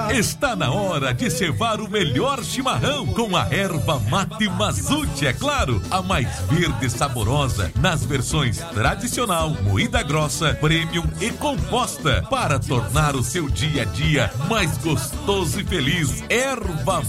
Está na hora de cevar o melhor chimarrão com a erva mate Mazute, é claro, a mais verde e saborosa nas versões tradicional, moída grossa, premium e composta para tornar o seu dia a dia mais gostoso e feliz. Erva